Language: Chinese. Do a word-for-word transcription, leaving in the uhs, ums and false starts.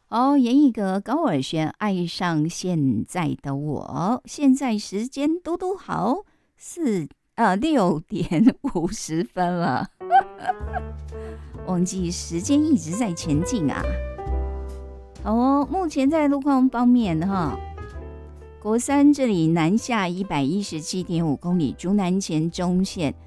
哦，严艺格、高尔宣爱上现在的我，现在时间嘟嘟好，四呃六点五十分了，忘记时间一直在前进啊。好哦，目前在路况方面哈，国三这里南下一百一十七点五公里，竹南前中线